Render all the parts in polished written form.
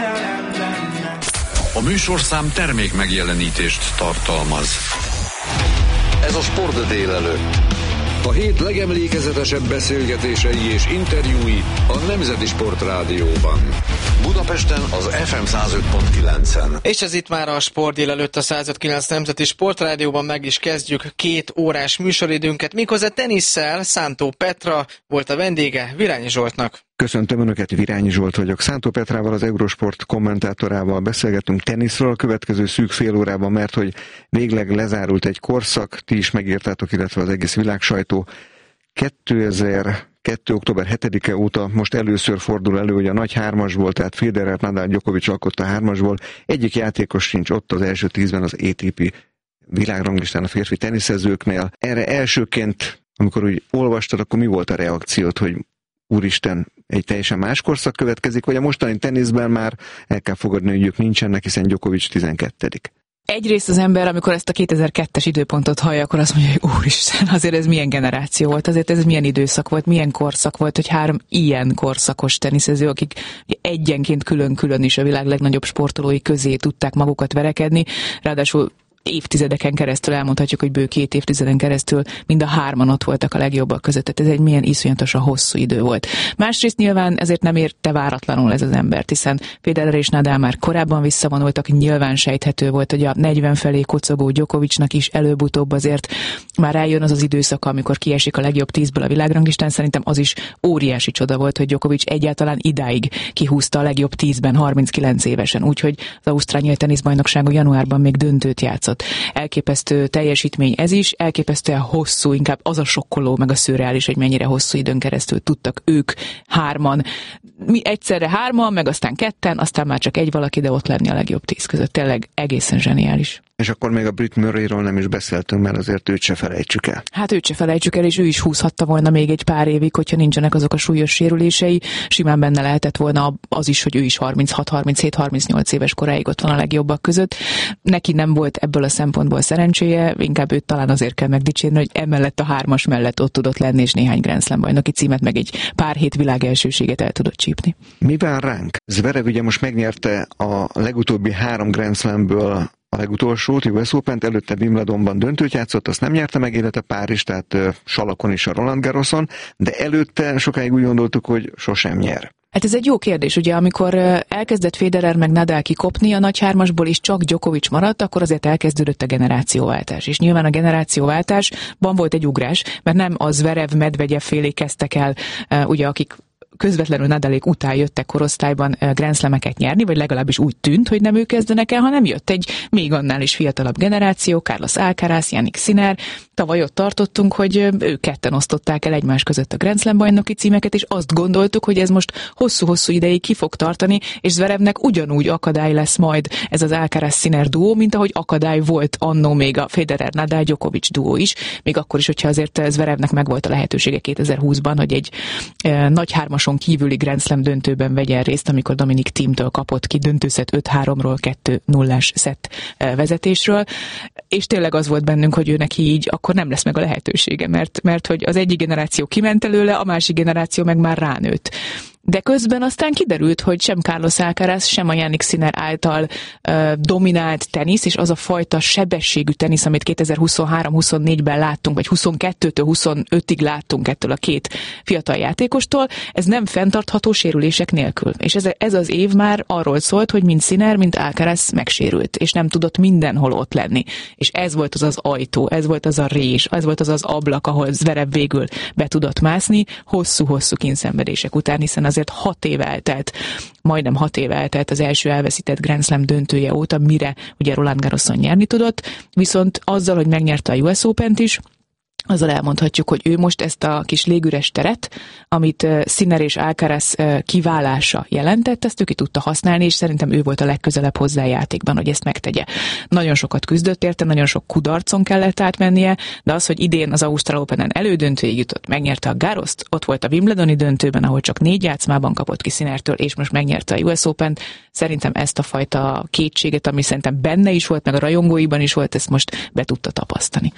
A műsorszám termék megjelenítést tartalmaz. Ez a Sport délelőtt. A hét legemlékezetesebb beszélgetései és interjúi a Nemzeti Sport Rádióban. Budapesten az FM 105.9-en. És ez itt már a Sport délelőtt a 105.9 Nemzeti Sport Rádióban, meg is kezdjük 2 órás műsoridőnket. Méghozzá tenisszel. Szántó Petra volt a vendége Virányi Zsoltnak. Köszöntöm Önöket, Virányi Zsolt vagyok. Szántó Petrával, az Eurosport kommentátorával beszélgetünk teniszről a következő szűk fél órában, mert hogy végleg lezárult egy korszak, ti is megírtátok, illetve az egész világsajtó. 2002. október 7-e óta most először fordul elő, hogy a nagy hármasból, tehát Federer, Nadal, Djokovic alkotta a hármasból, egyik játékos sincs ott az első 10-ben az ATP világranglistán a férfi teniszezőknél. Erre elsőként, amikor úgy olvastad, akkor mi volt a reakciót, hogy úristen, egy teljesen más korszak következik, vagy a mostani teniszben már el kell fogadni, hogy ők nincsenek, hiszen Djokovic 12. Egyrészt az ember, amikor ezt a 2002-es időpontot hallja, akkor azt mondja, hogy úristen, azért ez milyen generáció volt, azért ez milyen időszak volt, milyen korszak volt, hogy 3 ilyen korszakos teniszező, akik egyenként külön-külön is a világ legnagyobb sportolói közé tudták magukat verekedni, ráadásul évtizedeken keresztül, elmondhatjuk, hogy bő 2 évtizeden keresztül mind a 3-an ott voltak a legjobbak között, tehát ez egy milyen iszonyatosan hosszú idő volt. Másrészt nyilván ezért nem érte váratlanul ez az embert, hiszen Federer és Nadal már korábban visszavonultak, nyilván sejthető volt, hogy a 40 felé kocogó Djokovicnak is előbb-utóbb azért már eljön az az időszaka, amikor kiesik a legjobb 10-ből a világranglistán. Szerintem az is óriási csoda volt, hogy Djokovic egyáltalán idáig kihúzta a legjobb 10-ben 39 évesen, úgyhogy az ausztrál nyílt teniszbajnokságon januárban még döntőt játszott. Elképesztő teljesítmény ez is, elképesztően hosszú, inkább az a sokkoló, meg a szürreális, hogy mennyire hosszú időn keresztül tudtak ők 3-an, mi egyszerre 3-an, meg aztán 2-en, aztán már csak egy valaki, de ott lenni a legjobb 10 között. Tényleg egészen zseniális. És akkor még a Brit Murrayról nem is beszéltünk, mert azért őt se felejtsük el. Hát őt se felejtsük el, és ő is húzhatta volna még egy pár évig, hogyha nincsenek azok a súlyos sérülései. Simán benne lehetett volna az is, hogy ő is 36, 37, 38 éves koráig ott van a legjobbak között. Neki nem volt ebből a szempontból szerencséje, inkább őt talán azért kell megdicsérni, hogy emellett a 3-as mellett ott tudott lenni, és néhány Grand Slam bajnoki címet, meg egy pár hét világelsőséget el tudott csípni. Mi vár ránk? Zverev ugye most megnyerte a legutóbbi 3 Grand Slamből a legutolsót, US Opent, előtte Wimbledonban döntőt játszott, azt nem nyerte meg, illetve Párizs, tehát salakon is a Roland Garroson, de előtte sokáig úgy gondoltuk, hogy sosem nyer. Hát ez egy jó kérdés, ugye amikor elkezdett Federer meg Nadal kikopni a nagy 3-asból, és csak Djokovic maradt, akkor azért elkezdődött a generációváltás. És nyilván a generációváltásban volt egy ugrás, mert nem a Zverev, Medvegyev félé kezdtek el, ugye akik közvetlenül Nadalék után jöttek korosztályban Grand Slameket nyerni, vagy legalábbis úgy tűnt, hogy nem ők kezdenek el, hanem jött egy még annál is fiatalabb generáció, Carlos Alcaraz, Jannik Sinner. Tavaly ott tartottunk, hogy ők ketten osztották el egymás között a Grand Slam bajnoki címeket, és azt gondoltuk, hogy ez most hosszú-hosszú ideig ki fog tartani, és Zverevnek ugyanúgy akadály lesz majd ez az Alcaraz-Sinner duó, mint ahogy akadály volt annó még a Federer-Nadal-Djokovic duó is, még akkor is, hogyha azért Zverevnek megvolt a lehetősége 2020-ban, hogy egy nagy 3-ason kívüli Grand Slam döntőben vegyen részt, amikor Dominic Thiem-től kapott ki döntőszett 5-3-ról 2-0-ás szett vezetésről, és tényleg az volt bennünk, hogy ő neki így akkor nem lesz meg a lehetősége, mert hogy az egyik generáció kiment előle, a másik generáció meg már ránőtt. De közben aztán kiderült, hogy sem Carlos Alcaraz, sem a Jannik Sinner által dominált tenisz, és az a fajta sebességű tenisz, amit 2023-24-ben láttunk, vagy 22-től 25-ig láttunk ettől a 2 fiatal játékostól, ez nem fenntartható sérülések nélkül. És ez az év már arról szólt, hogy mind Sinner, mind Alcaraz megsérült, és nem tudott mindenhol ott lenni. És ez volt az az ajtó, ez volt az a rés, ez volt az az ablak, ahol Zverev végül be tudott mászni, hosszú-hosszú kínszenvedések után, hiszen azért 6 év eltelt, majdnem 6 év eltelt az első elveszített Grand Slam döntője óta, mire ugye Roland Garroson nyerni tudott, viszont azzal, hogy megnyerte a US Opent is, azzal elmondhatjuk, hogy ő most ezt a kis légüres teret, amit Sinner és Alcaraz kiválása jelentett, ezt ő ki tudta használni, és szerintem ő volt a legközelebb hozzá játékban, hogy ezt megtegye. Nagyon sokat küzdött érte, nagyon sok kudarcon kellett átmennie, de az, hogy idén az Ausztrál Openen elődöntőig jutott, megnyerte a Garrost, ott volt a Wimbledoni döntőben, ahol csak 4 játszmában kapott ki Sinnertől, és most megnyerte a US Opent, szerintem ezt a fajta kétséget, ami szerintem benne is volt, meg a rajongóiban is volt, ezt most be tudta tapasztani.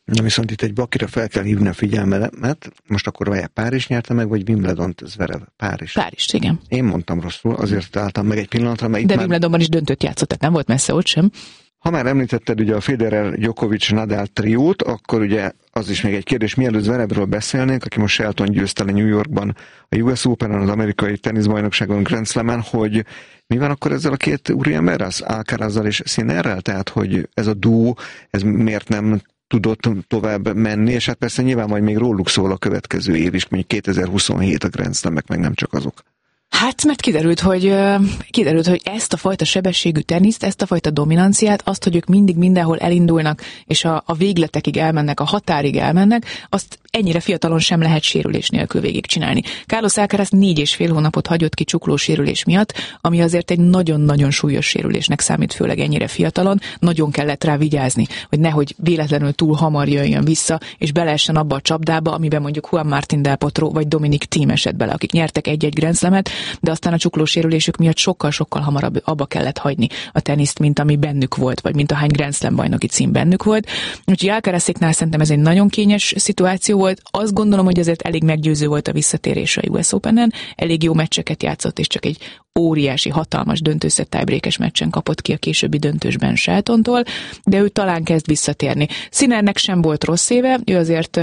Na viszont itt egy bakira fel kell hívni a figyelmemet, most akkor Párizs nyerte meg, vagy Wimbledont, Zverev? Párizs, igen. Én mondtam rosszul, azért álltam meg egy pillanatra, mert de Wimbledonban is döntőt játszott, tehát nem volt messze ott sem. Ha már említetted ugye a Federer, Djokovic, Nadal triót, akkor ugye az is még egy kérdés, mielőtt Zverevről beszélnénk, aki most Shelton győzte le New Yorkban a US Open-en, az amerikai teniszbajnokságon, Grand Slam-en, hogy mi van akkor ezzel a két úriemberrel, Alcarazzal és Sinnerrel? Tehát, hogy ez a duó, ez miért nem tudott tovább menni, és hát persze nyilván majd még róluk szól a következő év is, mondjuk 2027 a Grand Slam-ek, meg nem csak azok. Hát, mert kiderült, hogy ezt a fajta sebességű teniszt, ezt a fajta dominanciát, azt, hogy ők mindig mindenhol elindulnak, és a végletekig elmennek, a határig elmennek, azt ennyire fiatalon sem lehet sérülés nélkül végigcsinálni. Carlos Alcaraz 4,5 hónapot hagyott ki csuklósérülés miatt, ami azért egy nagyon-nagyon súlyos sérülésnek számít, főleg ennyire fiatalon. Nagyon kellett rá vigyázni, hogy nehogy véletlenül túl hamar jöjjön vissza, és beleessen abba a csapdába, amiben mondjuk Juan Martín del Potro vagy Dominic Thiem esett bele, akik nyertek egy-egy Grand Slamet, de aztán a csuklósérülésük miatt sokkal-sokkal hamarabb abba kellett hagyni a teniszt, mint ami bennük volt, vagy mint ahány Grand Slam bajnoki cím bennük volt. Úgyhogy Alcarazéknál szerintem ez egy nagyon kényes szituáció volt. Azt gondolom, hogy azért elég meggyőző volt a visszatérés a US Open-en, elég jó meccseket játszott, és csak egy óriási, hatalmas döntőszett tiebreakes meccsen kapott ki a későbbi döntősben Sheltontól, de ő talán kezd visszatérni. Sinnernek sem volt rossz éve, ő azért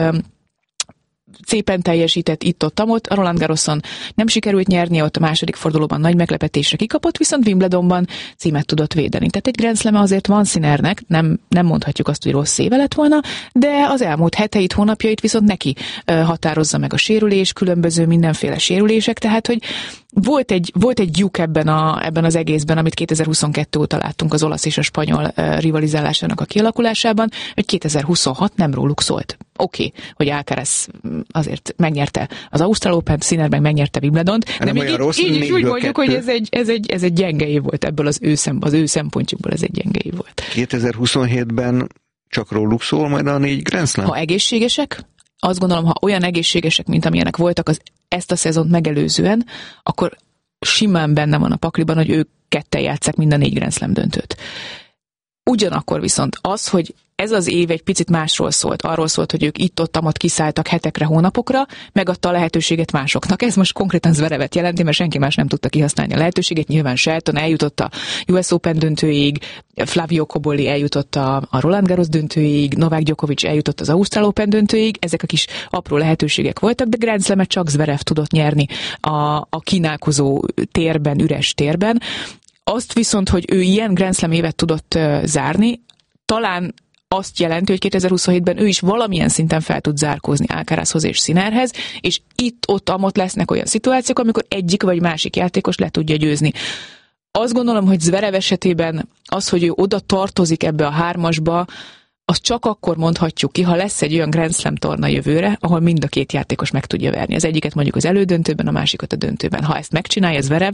szépen teljesített itt-ott, a Roland Garroson nem sikerült nyernie, ott a második fordulóban nagy meglepetésre kikapott, viszont Wimbledonban címet tudott védeni. Tehát egy Grand Slam azért van Sinnernek, nem mondhatjuk azt, hogy rossz éve lett volna, de az elmúlt heteit, hónapjait viszont neki határozza meg a sérülés, különböző mindenféle sérülések, tehát hogy volt egy lyuk ebben az egészben, amit 2022 óta láttunk az olasz és a spanyol rivalizálásának a kialakulásában, hogy 2026 nem róluk szólt. Oké, hogy Alcaraz azért megnyerte az Ausztrál Open, Sinner meg megnyerte Wimbledont, de még így is úgy mondjuk, hogy ez egy gyenge év volt ebből az ő szempontjukból, ez egy gyenge év volt. 2027-ben csak róluk szól majd a 4 Grand Slam? Ha egészségesek, azt gondolom, ha olyan egészségesek, mint amilyenek voltak ezt a szezont megelőzően, akkor simán benne van a pakliban, hogy ők ketten játsszák mind a 4 Grand Slam döntőt. Ugyanakkor viszont az, hogy ez az év egy picit másról szólt. Arról szólt, hogy ők itt-ott kiszálltak hetekre, hónapokra, megadta a lehetőséget másoknak. Ez most konkrétan Zverevet jelenti, mert senki más nem tudta kihasználni a lehetőséget. Nyilván Shelton eljutott a US Open döntőig, Flavio Cobolli eljutott a Roland Garros döntőig, Novák Djokovic eljutott az Ausztrál Open döntőig. Ezek a kis apró lehetőségek voltak, de Grand Slamet csak Zverev tudott nyerni a kínálkozó térben, üres térben. Azt viszont, hogy ő ilyen Grand Slam évet tudott zárni, talán azt jelenti, hogy 2027-ben ő is valamilyen szinten fel tud zárkózni Alcarazhoz és Sinnerhez, és itt-ott lesznek olyan szituációk, amikor egyik vagy másik játékos le tudja győzni. Azt gondolom, hogy Zverev esetében az, hogy ő oda tartozik ebbe a 3-asba, azt csak akkor mondhatjuk ki, ha lesz egy olyan Grand Slam torna jövőre, ahol mind a két játékos meg tudja verni. Az egyiket mondjuk az elődöntőben, a másikat a döntőben. Ha ezt megcsinálja Zverev,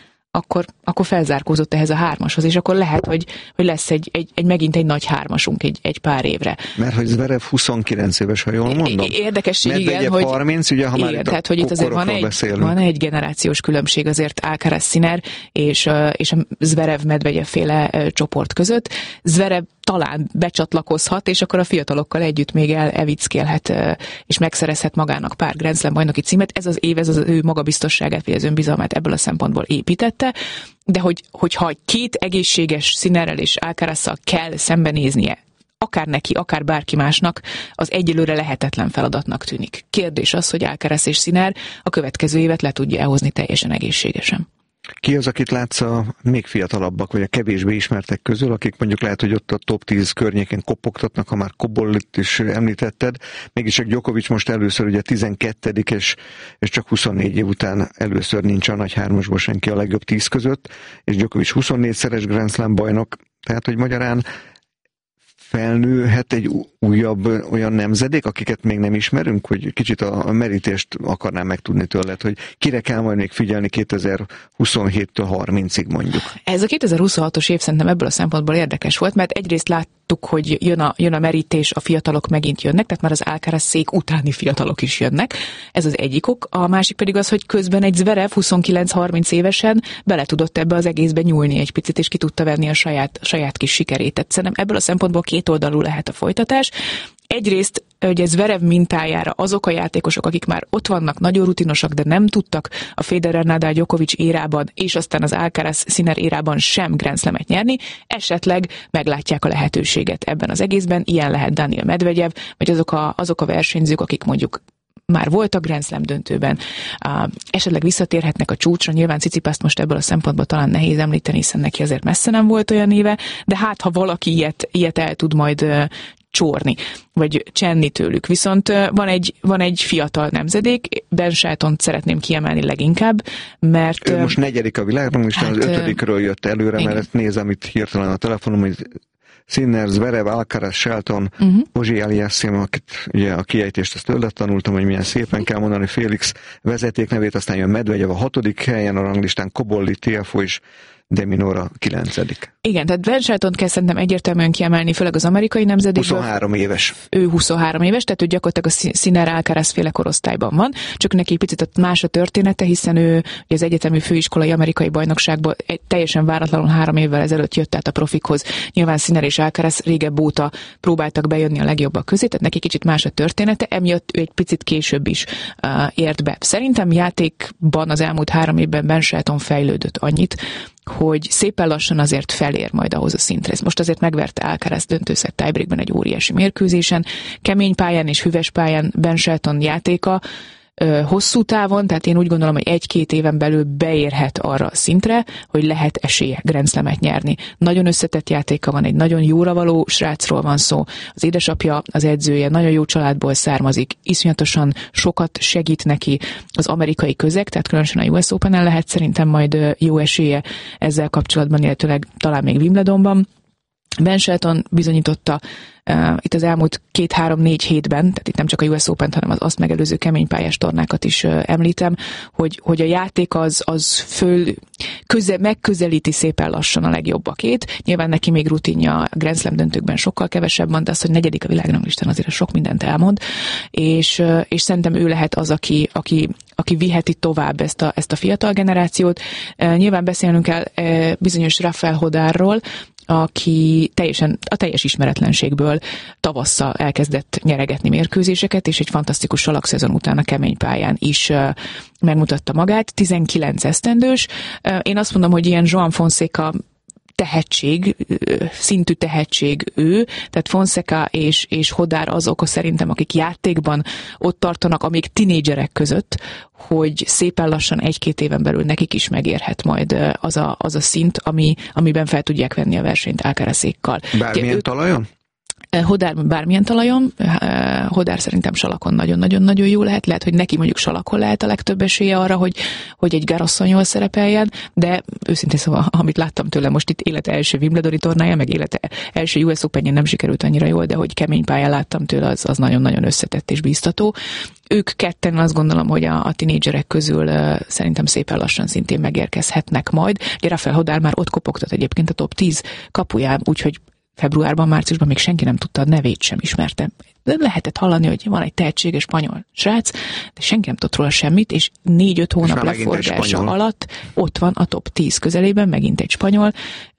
akkor felzárkózott ehhez a 3-ashoz, és akkor lehet, hogy lesz megint egy nagy 3-asunk egy pár évre. Mert hogy Zverev 29 éves, ha jól mondom. Érdekesség, igen, hogy 30, ugye, ha már igen, tehát, hogy itt azért van egy generációs különbség azért Alcaraz-Sinner és a Zverev-Medvegyev féle csoport között. Zverev talán becsatlakozhat, és akkor a fiatalokkal együtt még elvickélhet, és megszerezhet magának pár Grand Slam bajnoki címet. Ez az év, ez az ő magabiztosságát, vagy az önbizalmát ebből a szempontból építette, de hogyha két egészséges Sinnerrel és Alcarazzal kell szembenéznie, akár neki, akár bárki másnak, az egyelőre lehetetlen feladatnak tűnik. Kérdés az, hogy Alcaraz és Sinner a következő évet le tudja elhozni teljesen egészségesen. Ki az, akit látsz a még fiatalabbak, vagy a kevésbé ismertek közül, akik mondjuk lehet, hogy ott a top 10 környéken kopogtatnak, ha már Cobollit is említetted, mégis csak Djokovic most először ugye 12. és csak 24 év után először nincs a nagy 3-asból senki a legjobb 10 között, és Djokovic 24-szeres Grand Slam bajnok, tehát hogy magyarán felnőhet egy újabb olyan nemzedék, akiket még nem ismerünk, hogy kicsit a merítést akarnám megtudni tőled, hogy kire kell majd még figyelni 2027-től 30-ig mondjuk. Ez a 2026-os év szerintem ebből a szempontból érdekes volt, mert egyrészt láttuk, hogy jön a merítés, a fiatalok megint jönnek, tehát már az Alcaraz szék utáni fiatalok is jönnek. Ez az egyik ok. A másik pedig az, hogy közben egy Zverev 29-30 évesen bele tudott ebbe az egészbe nyúlni egy picit, és ki tudta venni a saját kis sikerét. Tehát szerintem ebből a szempontból kétoldalú lehet a folytatás. Egyrészt, hogy ez Zverev mintájára azok a játékosok, akik már ott vannak, nagyon rutinosak, de nem tudtak a Federer-Nadal-Djokovic érában, és aztán az Alcaraz-Sinner érában sem Grand Slamet nyerni, esetleg meglátják a lehetőséget ebben az egészben. Ilyen lehet Daniil Medvegyev, vagy azok a versenyzők, akik mondjuk már voltak Grand Slam döntőben, esetleg visszatérhetnek a csúcsra. Nyilván Tsitsipast most ebből a szempontból talán nehéz említeni, hiszen neki azért messze nem volt olyan éve, de hát ha valaki ilyet el tud majd csorni, vagy csenni tőlük. Viszont van egy fiatal nemzedék, Ben Sheltont szeretném kiemelni leginkább, mert... Ő most 4. a világon, és az 5. jött előre, igen. Mert nézem itt hirtelen a telefonom, hogy Sinner, Zverev, Alcaraz, Shelton, Ozsi Aliassime, akit ugye a kiejtést ezt tőle tanultam, hogy milyen szépen kell mondani, Félix vezetéknevét, aztán jön Medvegyev a 6. helyen a ranglistán, Cobolli, Tiafoe és de Minaur 9. Igen, tehát Ben Sheltont kell szerintem egyértelműen kiemelni, főleg az amerikai nemzedékből. 23 éves. Ő 23 éves, tehát ő gyakorlatilag a Sinner-Alcaraz féle korosztályban van, csak neki picit más a története, hiszen ő az egyetemi főiskolai amerikai bajnokságból teljesen váratlanul 3 évvel ezelőtt jött át a profikhoz. Nyilván Sinner és Alcaraz régebb óta próbáltak bejönni a legjobbak közé, tehát neki kicsit más a története, emiatt ő egy picit később is ért be. Szerintem játékban az elmúlt 3 évben Ben Shelton fejlődött annyit, hogy szépen lassan azért felér majd ahhoz a szintre. Most azért megverte Alcaraz döntőszett tiebreakben egy óriási mérkőzésen. Kemény pályán és hüves pályán Ben Shelton játéka hosszú távon, tehát én úgy gondolom, hogy 1-2 éven belül beérhet arra a szintre, hogy lehet esélye Grand Slamet nyerni. Nagyon összetett játéka van, egy nagyon jóra való srácról van szó. Az édesapja, az edzője, nagyon jó családból származik, iszonyatosan sokat segít neki az amerikai közeg, tehát különösen a US Open-en lehet szerintem majd jó esélye ezzel kapcsolatban, illetőleg talán még Wimbledonban. Ben Shelton bizonyította itt az elmúlt 2-3-4 hétben, tehát itt nem csak a US Open-t, hanem az azt megelőző keménypályás tornákat is említem, hogy a játék az megközelíti szépen lassan a legjobbakét. Nyilván neki még rutinja a Grand Slam döntőkben sokkal kevesebb van, de az, hogy 4. a világranglistán azért sok mindent elmond, és szerintem ő lehet az, aki viheti tovább ezt a fiatal generációt. Nyilván beszélnünk kell bizonyos Rafael Hodárról, aki a teljes ismeretlenségből tavasszal elkezdett nyeregetni mérkőzéseket, és egy fantasztikus salakszezon után a kemény pályán is megmutatta magát. 19 esztendős. Én azt mondom, hogy ilyen Joan Fonseca szintű tehetség ő, tehát Fonseca és Hodár azok szerintem, akik játékban ott tartanak, amíg tinédzserek között, hogy szépen lassan 1-2 éven belül nekik is megérhet majd az a szint, amiben fel tudják venni a versenyt Alcarazékkal. Bármilyen talajon? Hodár bármilyen talajon, Hodár szerintem salakon nagyon-nagyon jó lehet, hogy neki mondjuk salakon lehet a legtöbb esélye arra, hogy egy Garroson jól szerepeljen, de őszintén szóval, amit láttam tőle most itt élete első Wimbledoni tornája, meg élete első US Open-jén nem sikerült annyira jól, de hogy kemény pályán láttam tőle, az nagyon-nagyon összetett és biztató. Ők ketten azt gondolom, hogy a tinédzserek közül szerintem szépen lassan szintén megérkezhetnek majd. Rafael Hodár már ott kopogtat egyébként a top 10 kapuján, úgyhogy februárban, márciusban még senki nem tudta, a nevét sem ismerte. De lehetett hallani, hogy van egy tehetséges spanyol srác, de senki nem tudott róla semmit, és 4-5 hónap leforgása alatt ott van a top 10 közelében, megint egy spanyol,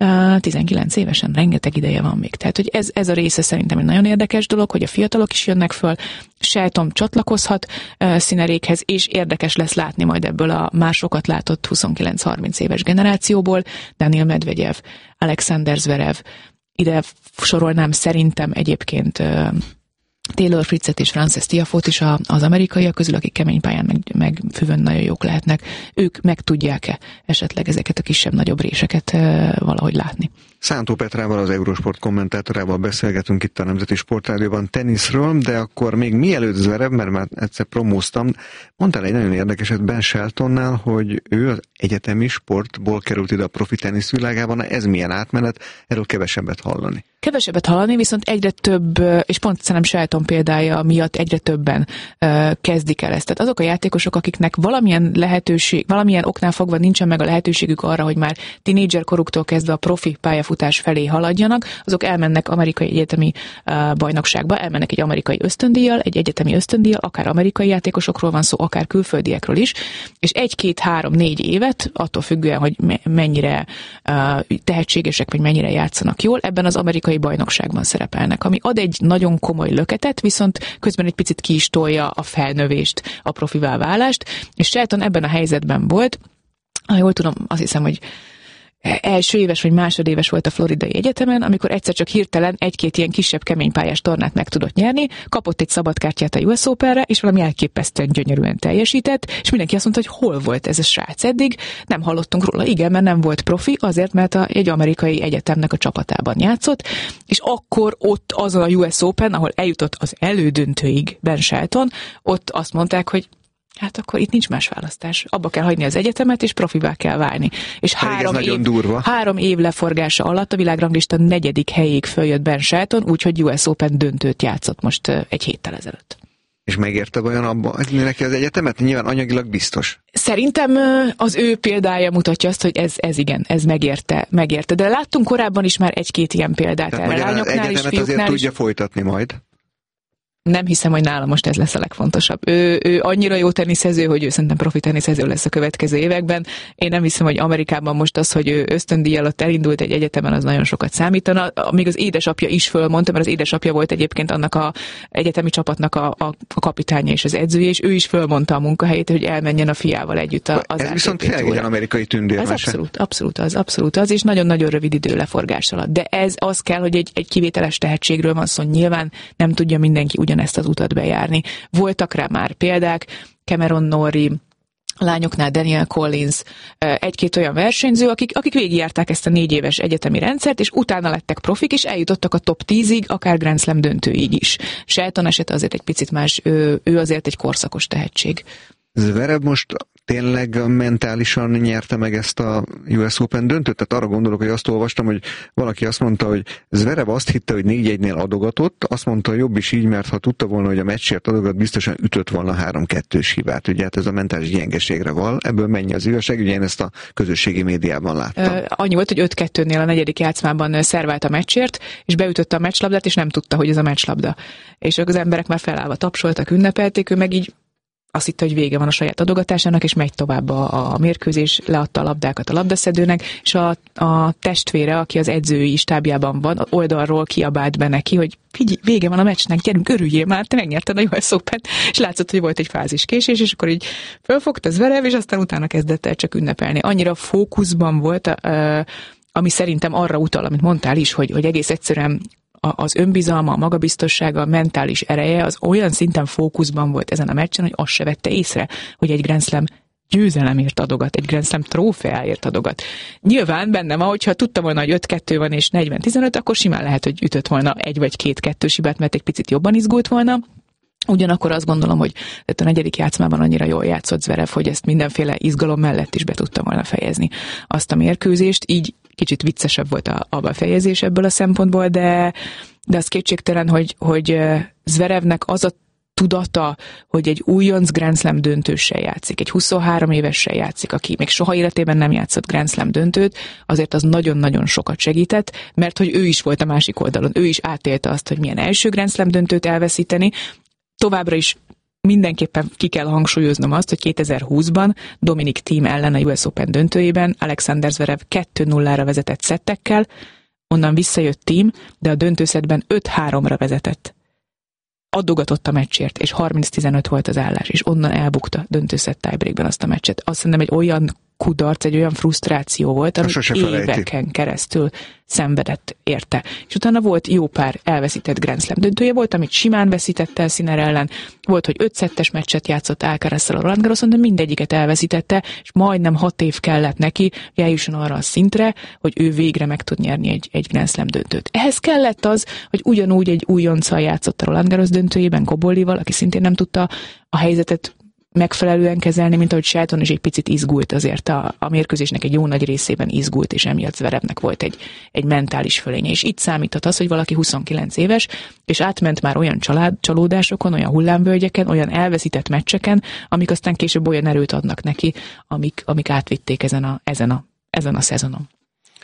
19 évesen, rengeteg ideje van még. Tehát, hogy ez a része szerintem egy nagyon érdekes dolog, hogy a fiatalok is jönnek föl, Shelton csatlakozhat Sinnerékhez, és érdekes lesz látni majd ebből a már sokat látott 29-30 éves generációból Daniil Medvegyev, Alexander Zverev, ide sorolnám szerintem egyébként Taylor Fritzet és Frances Tiafoe-t is az amerikaiak közül, akik kemény pályán meg füvön nagyon jók lehetnek. Ők meg tudják-e esetleg ezeket a kisebb-nagyobb réseket valahogy látni? Szántó Petrával, az Eurosport kommentátorával beszélgetünk itt a Nemzeti Sportrádióban teniszről, de akkor még mielőtt Zverev, mert már egyszer promóztam, mondtál egy nagyon érdekeset Ben Sheltonnál, hogy ő az egyetemi sportból került ide a profi tenisz világában. Ez milyen átmenet? Erről kevesebbet hallani. Kevesebbet hallani, viszont egyre több, és pont szerintem Shelton példája miatt egyre többen kezdik el ezt. Tehát azok a játékosok, akiknek valamilyen oknál fogva nincsen meg a lehetőségük arra, hogy már tinédzser koruktól kezdve a profi pályafutást pályafutás felé haladjanak, azok elmennek amerikai egyetemi bajnokságba, elmennek egy amerikai ösztöndíjjal, egy egyetemi ösztöndíjjal, akár amerikai játékosokról van szó, akár külföldiekről is, és 1-2-3-4 évet, attól függően, hogy mennyire tehetségesek, vagy mennyire játszanak jól, ebben az amerikai bajnokságban szerepelnek, ami ad egy nagyon komoly löketet, viszont közben egy picit ki is tolja a felnövést, a profivá válást, és Shelton ebben a helyzetben volt, ha jól tudom, azt hiszem, hogy első éves vagy másodéves volt a Floridai Egyetemen, amikor egyszer csak hirtelen egy-két ilyen kisebb keménypályás tornát meg tudott nyerni, kapott egy szabadkártyát a US Openre, és valami elképesztően gyönyörűen teljesített, és mindenki azt mondta, hogy hol volt ez a srác eddig, nem hallottunk róla, igen, mert nem volt profi, azért, mert egy amerikai egyetemnek a csapatában játszott, és akkor ott azon a US Open, ahol eljutott az elődöntőig Ben Shelton, ott azt mondták, hogy hát akkor itt nincs más választás. Abba kell hagyni az egyetemet, és profivá kell válni. És 3 év leforgása alatt a világranglista 4. helyéig följött Ben Shelton, úgyhogy US Open döntőt játszott most egy héttel ezelőtt. És megérte vajon abba hagyni neki az egyetemet? Nyilván anyagilag biztos. Szerintem az ő példája mutatja azt, hogy ez igen, ez megérte. De láttunk korábban is már egy-két ilyen példát. Tehát erre lányoknál is, fiúknál azért tudja folytatni majd. Nem hiszem, hogy nála most ez lesz a legfontosabb. Ő annyira jó teniszező, hogy ő szerintem profi teniszező lesz a következő években. Én nem hiszem, hogy Amerikában most az, hogy ő ösztöndíj alatt elindult egy egyetemen, az nagyon sokat számítana. Még az édesapja is fölmondta, mert az édesapja volt egyébként annak a egyetemi csapatnak a kapitánya és az edzője, és ő is fölmondta a munkahelyét, hogy elmenjen a fiával együtt az ATP. Ez viszont tényleg egy amerikai tündérmese. Ez abszolút az, és nagyon-nagyon rövid idő leforgás alatt. De ez az kell, hogy egy kivételes tehetségről van szó. Nyilván nem tudja mindenki ugyanezt az utat bejárni. Voltak rá már példák, Cameron Norrie, lányoknál Danielle Collins, egy-két olyan versenyző, akik végigjárták ezt a 4 éves egyetemi rendszert, és utána lettek profik, és eljutottak a top 10-ig, akár Grand Slam döntőig is. Shelton eset azért egy picit más, ő azért egy korszakos tehetség. Zverev most tényleg mentálisan nyerte meg ezt a US Open döntőt? Tehát arra gondolok, hogy azt olvastam, hogy valaki azt mondta, hogy Zverev azt hitte, hogy 4-1-nél adogatott, azt mondta, jobb is így, mert ha tudta volna, hogy a meccsért adogat, biztosan ütött volna 3-2-s hibát. Ugye hát ez a mentális gyengeségre val, ebből mennyi az igazság, ugye én ezt a közösségi médiában láttam. Annyi volt, hogy 5-2-nél a 4. játszmában szervált a meccsért, és beütötte a meccslabdát, és nem tudta, hogy ez a meccslabda. És az emberek már felállva tapsoltak, ünnepelték, ő meg így azt hitte, hogy vége van a saját adogatásának, és megy tovább a mérkőzés, leadta a labdákat a labdaszedőnek, és a testvére, aki az edzői stábjában van, oldalról kiabált be neki, hogy figyelj, vége van a meccsnek, gyerünk, örüljél már, te megnyerted a US Open, és látszott, hogy volt egy fáziskésés, és akkor így fölfogta Zverev, és aztán utána kezdett el csak ünnepelni. Annyira fókuszban volt, ami szerintem arra utal, amit mondtál is, hogy egész egyszerűen az önbizalma, a magabiztossága, a mentális ereje az olyan szinten fókuszban volt ezen a meccsen, hogy azt se vette észre, hogy egy Grand Slam győzelemért adogat, egy Grand Slam trófeáért adogat. Nyilván benne van, hogyha tudtam volna, hogy 5-2 van és 40-15, akkor simán lehet, hogy ütött volna 1 vagy 2 kettős hibát, mert egy picit jobban izgult volna. Ugyanakkor azt gondolom, hogy a 4. játszmában annyira jól játszott Zverev, hogy ezt mindenféle izgalom mellett is be tudta volna fejezni azt a mérkőzést, így kicsit viccesebb volt a befejezés ebből a szempontból, de az kétségtelen, hogy Zverevnek az a tudata, hogy egy újonc Grand Slam döntőssel játszik, egy 23 évessel játszik, aki még soha életében nem játszott Grand Slam döntőt, azért az nagyon-nagyon sokat segített, mert hogy ő is volt a másik oldalon, ő is átélte azt, hogy milyen első Grand Slam döntőt elveszíteni. Továbbra is mindenképpen ki kell hangsúlyoznom azt, hogy 2020-ban Dominic Thiem ellen a US Open döntőjében Alexander Zverev 2-0-ra vezetett szettekkel, onnan visszajött Thiem, de a döntőszetben 5-3-ra vezetett. Adogatott a meccsért, és 30-15 volt az állás, és onnan elbukta döntőszett tiebreakben azt a meccset. Azt hiszem, egy olyan kudarc, egy olyan frusztráció volt, amit éveken keresztül szenvedett érte. És utána volt jó pár elveszített Grand Slam döntője, volt, amit simán veszített el Sinner ellen, volt, hogy 5 szettes meccset játszott Alcarazzal a Roland Garroson, de mindegyiket elveszítette, és majdnem 6 év kellett neki, hogy eljusson arra a szintre, hogy ő végre meg tud nyerni egy Grand Slam döntőt. Ehhez kellett az, hogy ugyanúgy egy újonccal játszott a Roland Garros döntőjében, Kobollival, aki szintén nem tudta a helyzetet megfelelően kezelni, mint ahogy Shelton is egy picit izgult azért a mérkőzésnek egy jó nagy részében izgult, és emiatt Zverevnek volt egy mentális fölénye. És itt számíthat az, hogy valaki 29 éves, és átment már olyan csalódásokon, olyan hullámvölgyeken, olyan elveszített meccseken, amik aztán később olyan erőt adnak neki, amik átvitték ezen a szezonon.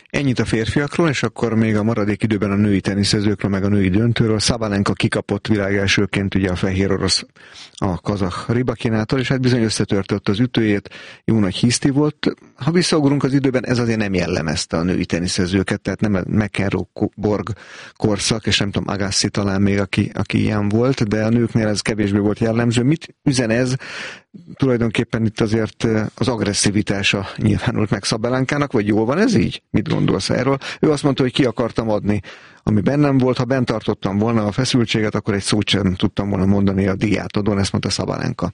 Ennyit a férfiakról, és akkor még a maradék időben a női teniszezőkről, meg a női döntőről. Sabalenka kikapott világelsőként ugye a fehér orosz a kazah Rybakinától, és hát bizony összetörtött az ütőjét, jó nagy hiszti volt. Ha visszaugrunk az időben, ez azért nem jellemezte a női teniszezőket, tehát nem McEnroe-Borg korszak, és nem tudom, Agassi talán még, aki ilyen volt, de a nőknél ez kevésbé volt jellemző. Mit üzen ez? Tulajdonképpen itt azért az agresszivitása nyilvánult meg Sabalenkának, vagy jól van ez így? Mit gondolsz erről? Ő azt mondta, hogy ki akartam adni, ami bennem volt, ha bent tartottam volna a feszültséget, akkor egy szót sem tudtam volna mondani a díjátadón, ezt mondta Sabalenka.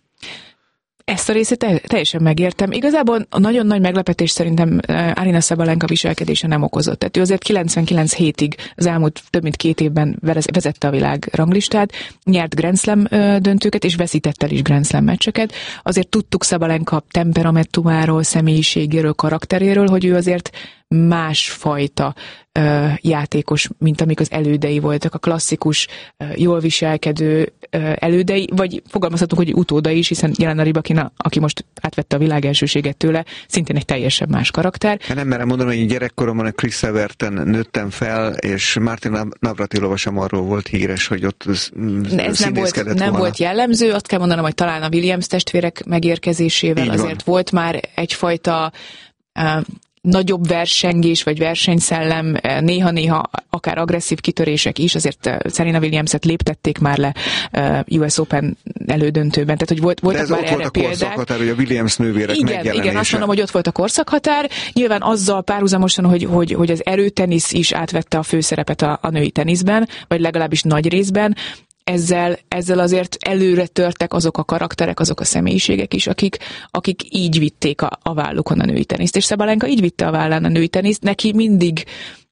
Ezt a részét teljesen megértem. Igazából a nagyon nagy meglepetés szerintem Aryna Sabalenka viselkedése nem okozott. Tehát ő azért 99 hétig az elmúlt több mint 2 évben vezette a világ ranglistát, nyert Grand Slam döntőket, és veszített el is Grand Slam meccseket. Azért tudtuk Sabalenka temperamentumáról, személyiségéről, karakteréről, hogy ő azért másfajta játékos, mint amik az elődei voltak, a klasszikus, jól viselkedő elődei, vagy fogalmazhatunk, hogy utódai is, hiszen jelen a Rybakina, aki most átvette a világelsőséget tőle, szintén egy teljesen más karakter. Nem merem mondani, hogy gyerekkoromban a Chris Everton nőttem fel, és Martina Navratilova sem arról volt híres, hogy ott színészkedett nem volt jellemző, azt kell mondanom, hogy talán a Williams testvérek megérkezésével azért volt már egyfajta nagyobb versengés, vagy versenyszellem, néha-néha akár agresszív kitörések is, azért Serena Williamset léptették már le US Open elődöntőben, tehát hogy voltak már erre példák. Ez volt a korszakhatár, hogy a Williams nővérek megjelenése. Igen, azt mondom, hogy ott volt a korszakhatár. Nyilván azzal párhuzamosan, hogy az erőtenisz is átvette a főszerepet a női teniszben, vagy legalábbis nagy részben, ezzel azért előre törtek azok a karakterek, azok a személyiségek is, akik így vitték a vállukon a női teniszt. És Sabalenka így vitte a vállán a női teniszt, neki mindig,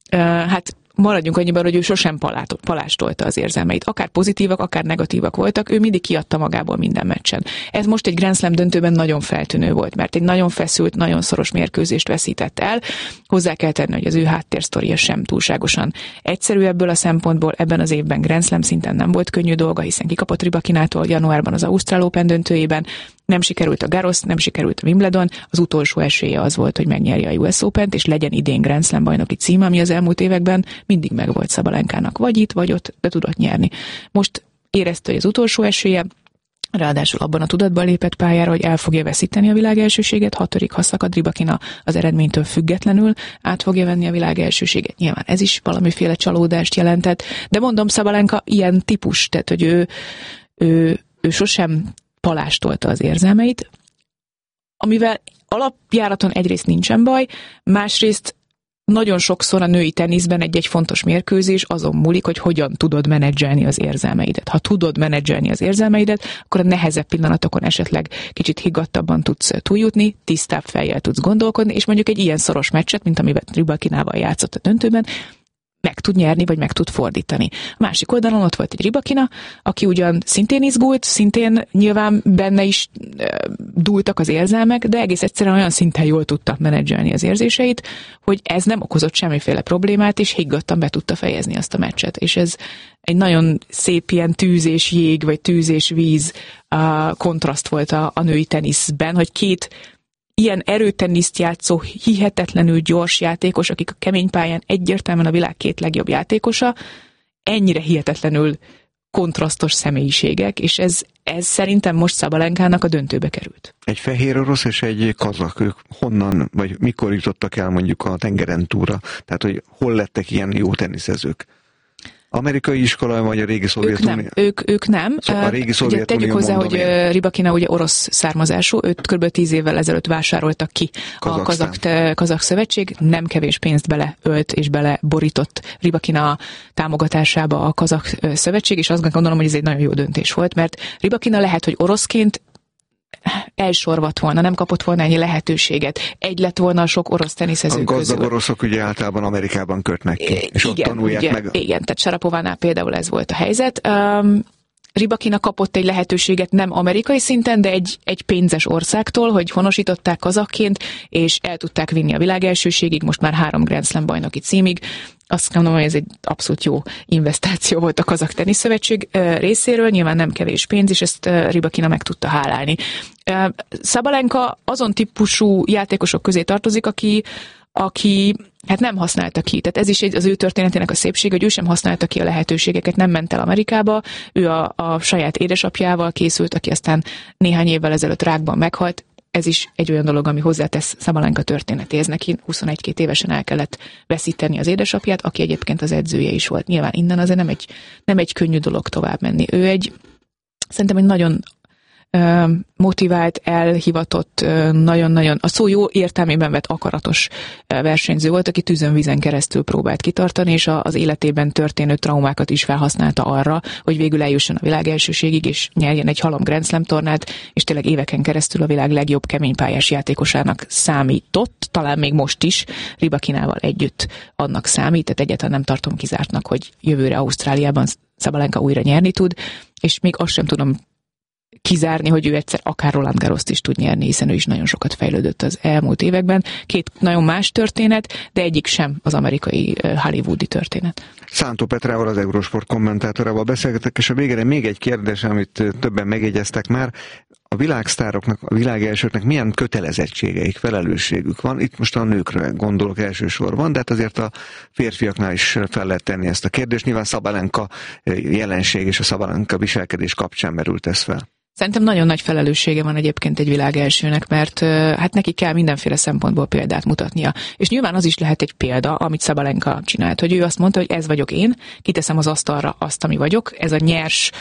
maradjunk annyiban, hogy ő sosem palástolta az érzelmeit. Akár pozitívak, akár negatívak voltak, ő mindig kiadta magából minden meccsen. Ez most egy Grand Slam döntőben nagyon feltűnő volt, mert egy nagyon feszült, nagyon szoros mérkőzést veszített el. Hozzá kell tenni, hogy az ő háttérsztoria sem túlságosan egyszerű ebből a szempontból. Ebben az évben Grand Slam szinten nem volt könnyű dolga, hiszen kikapott Rybakinától januárban az Ausztrál Open döntőjében. Nem sikerült a Garros, nem sikerült a Wimbledon, az utolsó esélye az volt, hogy megnyerje a US Opent, és legyen idén Grand Slam bajnoki címe, ami az elmúlt években mindig megvolt Sabalenkának, vagy itt, vagy ott, de tudott nyerni. Most érezte, hogy az utolsó esélye, ráadásul abban a tudatban lépett pályára, hogy el fogja veszíteni a világelsőséget, 6. ha szakad Rybakina az eredménytől függetlenül, át fogja venni a világelsőséget. Nyilván ez is valamiféle csalódást jelentett, de mondom, Sabalenka ilyen típus, tehát hogy ő sosem palástolta az érzelmeit, amivel alapjáraton egyrészt nincsen baj, másrészt nagyon sokszor a női teniszben egy fontos mérkőzés azon múlik, hogy hogyan tudod menedzselni az érzelmeidet. Ha tudod menedzselni az érzelmeidet, akkor a nehezebb pillanatokon esetleg kicsit higgadtabban tudsz túljutni, tisztább fejjel tudsz gondolkodni, és mondjuk egy ilyen szoros meccset, mint amivel Rybakinával játszott a döntőben, meg tud nyerni, vagy meg tud fordítani. A másik oldalon ott volt egy Rybakina, aki ugyan szintén izgult, szintén nyilván benne is dúltak az érzelmek, de egész egyszerűen olyan szinten jól tudta menedzselni az érzéseit, hogy ez nem okozott semmiféle problémát, és higgadtan be tudta fejezni azt a meccset. És ez egy nagyon szép ilyen tűz és jég, vagy tűz és víz kontraszt volt a női teniszben, hogy két ilyen erőteniszt játszó, hihetetlenül gyors játékos, akik a kemény pályán egyértelműen a világ 2 legjobb játékosa, ennyire hihetetlenül kontrasztos személyiségek, és ez szerintem most Sabalenkának a döntőbe került. Egy fehér orosz és egy kazak, ők honnan, vagy mikor jutottak el mondjuk a tengeren túlra? Tehát, hogy hol lettek ilyen jó teniszezők? Amerikai iskola, vagy a régi Szovjetunió? Ők nem. Szóval a régi Szovjetunió. Tegyük hozzá, hogy Rybakina ugye orosz származású, őt kb. 10 évvel ezelőtt vásároltak ki a kazak szövetség, nem kevés pénzt beleölt és beleborított Rybakina támogatásába a kazak szövetség, és azt gondolom, hogy ez egy nagyon jó döntés volt, mert Rybakina lehet, hogy oroszként elsorvadt volna, nem kapott volna ennyi lehetőséget. Egy lett volna a sok orosz teniszező közül. A gazdag oroszok ugye általában Amerikában kötnek ki, és igen, ott tanulják ugye, meg. Igen, tehát Sarapovánál például ez volt a helyzet. Rybakina kapott egy lehetőséget nem amerikai szinten, de egy pénzes országtól, hogy honosították kazakként, és el tudták vinni a világelsőségig, most már 3 Grand Slam bajnoki címig. Azt mondom, hogy ez egy abszolút jó investáció volt a Kazak Teniszszövetség részéről, nyilván nem kevés pénz, és ezt Rybakina meg tudta hálálni. Sabalenka azon típusú játékosok közé tartozik, aki hát nem használta ki. Tehát ez is az ő történetének a szépség, hogy ő sem használta ki a lehetőségeket, nem ment el Amerikába, ő a saját édesapjával készült, aki aztán néhány évvel ezelőtt rákban meghalt. Ez is egy olyan dolog, ami hozzátesz Sabalenka történetéhez. Neki 21-22 évesen el kellett veszíteni az édesapját, aki egyébként az edzője is volt. Nyilván innen azért nem egy könnyű dolog tovább menni. Ő szerintem egy nagyon motivált, elhivatott, nagyon-nagyon, a szó jó értelmében vett akaratos versenyző volt, aki tűzön vízen keresztül próbált kitartani, és az életében történő traumákat is felhasználta arra, hogy végül eljusson a világ elsőségig, és nyerjen egy halom Grand Slam tornát, és tényleg éveken keresztül a világ legjobb keménypályás játékosának számított, talán még most is, Rybakinával együtt annak számít, tehát egyáltalán nem tartom kizártnak, hogy jövőre Ausztráliában Sabalenka újra nyerni tud, és még azt sem tudom kizárni, hogy ő egyszer akár Roland Garrost is tud nyerni, hiszen ő is nagyon sokat fejlődött az elmúlt években. Két nagyon más történet, de egyik sem az amerikai hollywoodi történet. Szántó Petrával, az Eurosport kommentátorával beszélgetek, és a végére még egy kérdés, amit többen megjegyeztek már. A világsztároknak, a világelsőknek milyen kötelezettségeik, felelősségük van? Itt most a nőkre gondolok elsősorban, de hát azért a férfiaknál is fel lehet tenni ezt a kérdést. Nyilván Sabalenka jelenség és a Sabalenka viselkedés kapcsán merült ez fel. Szerintem nagyon nagy felelőssége van egyébként egy világelsőnek, mert hát neki kell mindenféle szempontból példát mutatnia. És nyilván az is lehet egy példa, amit Sabalenka csinált, hogy ő azt mondta, hogy ez vagyok én, kiteszem az asztalra azt, ami vagyok, ez a nyers,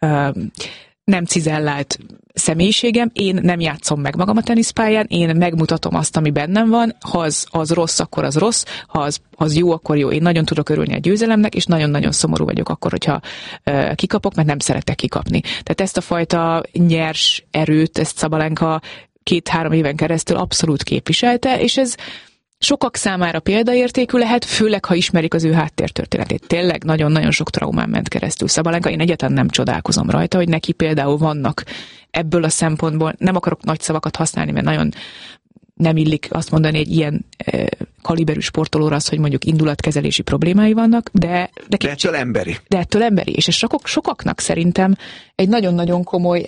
nem cizellált személyiségem, én nem játszom meg magam a teniszpályán, én megmutatom azt, ami bennem van, ha az rossz, akkor az rossz, ha az jó, akkor jó. Én nagyon tudok örülni a győzelemnek, és nagyon-nagyon szomorú vagyok akkor, hogyha kikapok, mert nem szeretek kikapni. Tehát ezt a fajta nyers erőt, ezt Sabalenka 2-3 éven keresztül abszolút képviselte, és ez sokak számára példaértékű lehet, főleg, ha ismerik az ő háttértörténetét. Tényleg nagyon-nagyon sok traumán ment keresztül Sabalenka. Én egyáltalán nem csodálkozom rajta, hogy neki például vannak ebből a szempontból, nem akarok nagy szavakat használni, mert nagyon nem illik azt mondani egy ilyen kaliberű sportolóra az, hogy mondjuk indulatkezelési problémái vannak, de ettől emberi. De ettől emberi, és ez sokaknak szerintem egy nagyon-nagyon komoly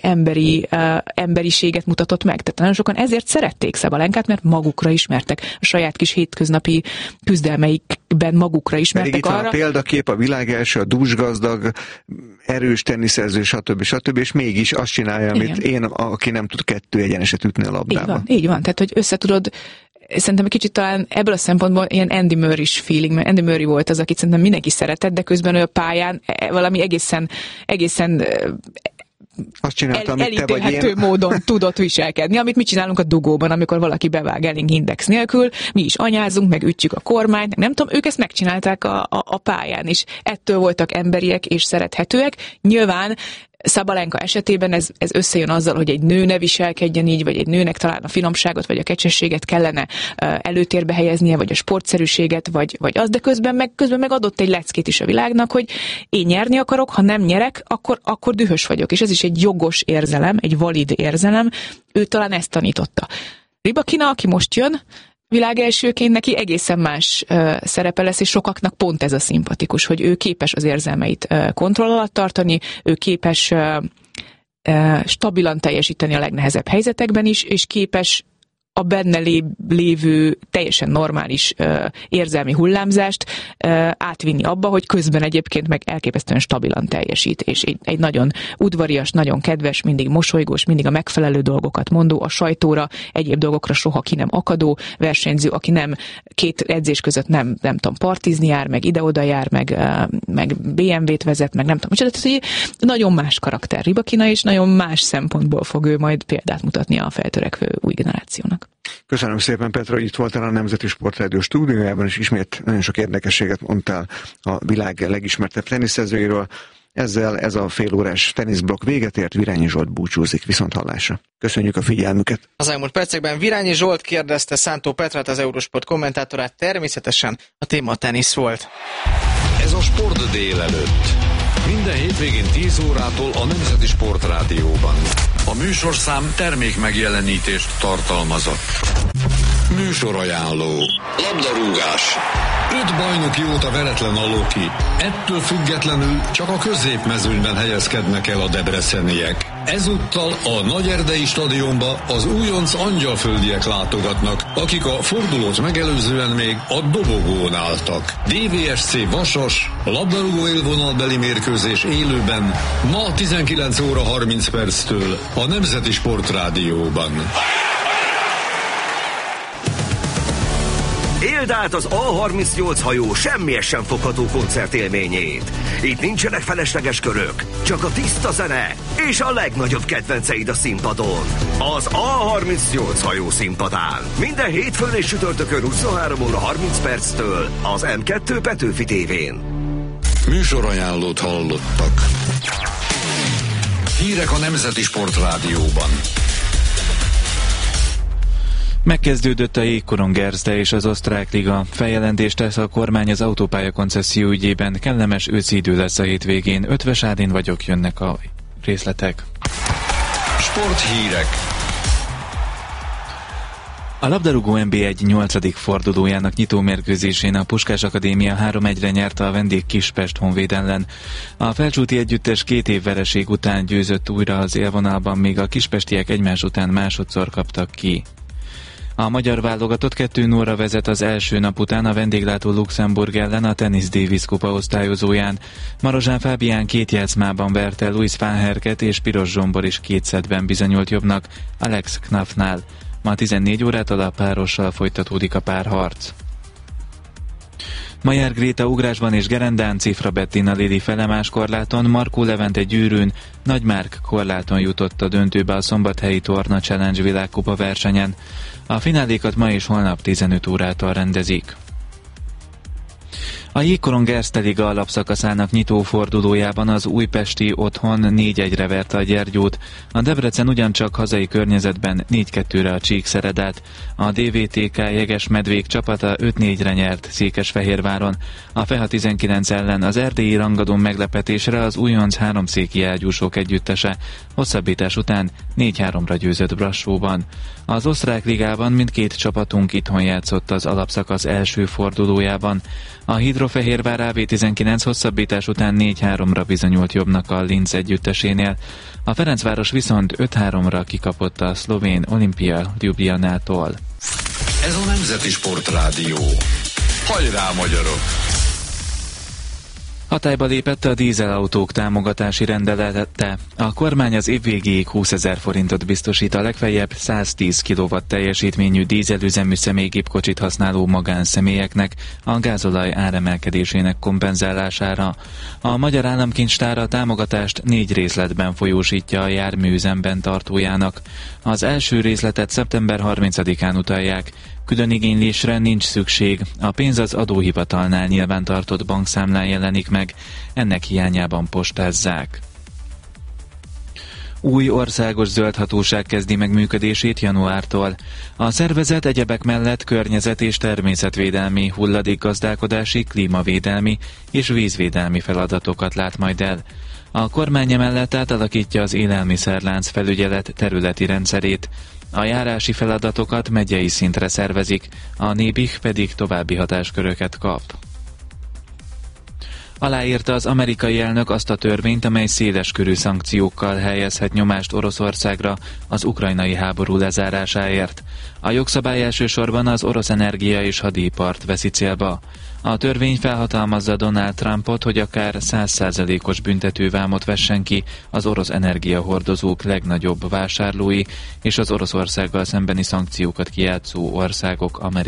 emberiséget mutatott meg. Tehát nagyon sokan ezért szerették Sabalenkát, mert magukra ismertek. A saját kis hétköznapi küzdelmeikben magukra ismertek pedig itt arra. Van a példakép, a világelső, a dúsgazdag, erős teniszező, stb. És mégis azt csinálja, amit én, aki nem tud 2 egyeneset ütni a labdában. Így van. Tehát, hogy összetudod. Szerintem egy kicsit talán ebből a szempontból ilyen Andy Murray-s feeling, mert Andy Murray volt az, akit szerintem mindenki szeretett, de közben ő a pályán valami egészen azt csinálta, elítélhető módon tudott viselkedni, amit mi csinálunk a dugóban, amikor valaki bevág elénk index nélkül, mi is anyázunk, meg ütjük a kormányt, nem tudom, ők ezt megcsinálták a pályán is. Ettől voltak emberiek és szerethetőek. Nyilván Sabalenka esetében ez összejön azzal, hogy egy nő ne viselkedjen így, vagy egy nőnek talán a finomságot, vagy a kecsességet kellene előtérbe helyeznie, vagy a sportszerűséget, vagy az, de közben meg adott egy leckét is a világnak, hogy én nyerni akarok, ha nem nyerek, akkor dühös vagyok. És ez is egy jogos érzelem, egy valid érzelem. Ő talán ezt tanította. Rybakina, aki most jön, világelsőként neki egészen más szerepe lesz, és sokaknak pont ez a szimpatikus, hogy ő képes az érzelmeit kontroll alatt tartani, ő képes stabilan teljesíteni a legnehezebb helyzetekben is, és képes a benne lévő teljesen normális érzelmi hullámzást átvinni abba, hogy közben egyébként meg elképesztően stabilan teljesít, és egy nagyon udvarias, nagyon kedves, mindig mosolygós, mindig a megfelelő dolgokat mondó, a sajtóra, egyéb dolgokra soha ki nem akadó versenyző, aki nem 2 edzés között nem tudom, partizni jár, meg ide-oda jár, meg BMW-t vezet, meg nem tudom. Tehát nagyon más karakter Rybakina, és nagyon más szempontból fog ő majd példát mutatni a feltörekvő új generációnak. Köszönöm szépen, Petra, hogy itt voltál a Nemzeti Sportrádió stúdiójában, és ismét nagyon sok érdekességet mondtál a világ legismertebb teniszezőiről. Ezzel ez a félórás teniszblokk véget ért, Virányi Zsolt búcsúzik, viszonthallásra. Köszönjük a figyelmüket! Az elmúlt percekben Virányi Zsolt kérdezte Szántó Petrát, az Eurosport kommentátorát, természetesen a téma a tenisz volt. Ez a Sport délelőtt. Minden hétvégén 10 órától a Nemzeti Sportrádióban. A műsorszám termék megjelenítést tartalmazott. Műsorajánló. Labdarúgás. 5 bajnoki óta veretlen a Loki. Ettől függetlenül csak a középmezőnyben helyezkednek el a debreceniek. Ezúttal a Nagyerdei stadionba az újonc angyalföldiek látogatnak, akik a fordulót megelőzően még a dobogón álltak. DVSC Vasas, labdarúgó élvonalbeli mérkőzés élőben ma 19 óra 30 perctől a Nemzeti Sportrádióban. Éld át az A38 hajó semmihez sem fogható koncertélményét. Itt nincsenek felesleges körök, csak a tiszta zene és a legnagyobb kedvenceid a színpadon. Az A38 hajó színpadán. Minden hétfőn és csütörtökön 23 óra 30 perctől az M2 Petőfi tévén. Műsorajánlót hallottak. Hírek a Nemzeti Sportrádióban. Megkezdődött a jégkorong Erzde és az osztrák liga. Feljelentést tesz a kormány az autópálya koncesszió ügyében. Kellemes őszi idő lesz a hétvégén. Ötvös Ádin vagyok, jönnek a részletek. Sporthírek. A labdarúgó NB1 8. fordulójának nyitómérkőzésén a Puskás Akadémia 3-1-re nyerte a vendég Kispest Honvéd ellen. A felcsúti együttes 2 év vereség után győzött újra az élvonalban, míg a kispestiek egymás után másodszor kaptak ki. A magyar válogatott 2-0-ra vezet az első nap után a vendéglátó Luxemburg ellen a Tennis Davis kupa osztályozóján. Marozsán Fábián 2 játszmában verte Louis Fáherket, és Piros Zsombor is 2 szettben bizonyult jobbnak Alex Knafnál. Ma 14 órától a párossal folytatódik a párharc. Majer Gréta ugrásban és gerendán, Cifra Bettina Lili felemás korláton, Markó Levente gyűrűn, Nagy Márk korláton jutott a döntőbe a Szombathelyi Torna Challenge világkupa versenyen. A finálékat ma és holnap 15 órától rendezik. A jégkorong Erste Liga alapszakaszának nyitó fordulójában az újpesti otthon 4-1-re verte a Gyergyót, a Debrecen ugyancsak hazai környezetben 4-2-re a Csíkszeredát, a DVTK Jegesmedvék csapata 5-4-re nyert Székesfehérváron, a Feha 19 ellen az erdélyi rangadón meglepetésre az újonc háromszéki ágyúsok együttese hosszabbítás után 4-3-ra győzött Brassóban. Az osztrák ligában mindkét csapatunk itthon játszott az alapszakasz első fordulójában. A Hidrofehérvár AV19 hosszabbítás után 4-3-ra bizonyult jobbnak a Linz együttesénél. A Ferencváros viszont 5-3-ra kikapott a szlovén Olimpia Ljubljanától. Ez a Nemzeti Sportrádió. Hajrá, magyarok! Hatályba lépett a dízelautók támogatási rendelete. A kormány az év végéig 20 000 forintot biztosít a legfeljebb 110 kW teljesítményű dízelüzemű személygépkocsit használó magánszemélyeknek a gázolaj áremelkedésének kompenzálására. A Magyar Államkincstár a támogatást 4 részletben folyósítja a jármű üzemben tartójának. Az első részletet szeptember 30-án utalják. Külön igénylésre nincs szükség, a pénz az adóhivatalnál nyilvántartott bankszámlán jelenik meg, ennek hiányában postázzák. Új országos zöld hatóság kezdi meg működését januártól. A szervezet egyebek mellett környezet- és természetvédelmi, hulladékgazdálkodási, klímavédelmi és vízvédelmi feladatokat lát majd el. A kormány emellett átalakítja az élelmiszerlánc felügyelet területi rendszerét. A járási feladatokat megyei szintre szervezik, a NÉBIH pedig további hatásköröket kap. Aláírta az amerikai elnök azt a törvényt, amely széleskörű szankciókkal helyezhet nyomást Oroszországra az ukrajnai háború lezárásáért. A jogszabály elsősorban az orosz energia és hadipart veszi célba. A törvény felhatalmazza Donald Trumpot, hogy akár 100%-os büntetővámot vessen ki az orosz energiahordozók legnagyobb vásárlói és az Oroszországgal szembeni szankciókat kijátszó országok amerikai